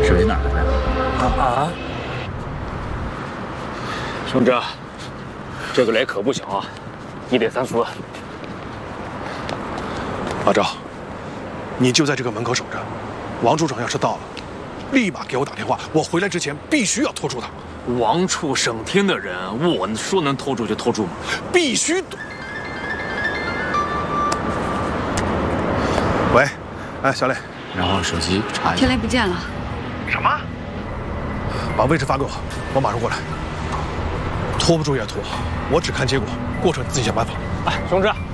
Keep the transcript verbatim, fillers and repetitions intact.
手机哪来的？ 啊啊！兄长，这个雷可不小啊，一点三伏。 阿赵，你就在这个门口守着，王处长要是到了，立马给我打电话，我回来之前必须要拖住他。 王处省厅的人，我说能拖住就拖住吗？ 必须。喂，哎，小磊， 然后手机查一下。 天雷不见了。 什么？把位置发给我，我马上过来。拖不住也拖，我只看结果，过程自己想办法。 哎，兄长。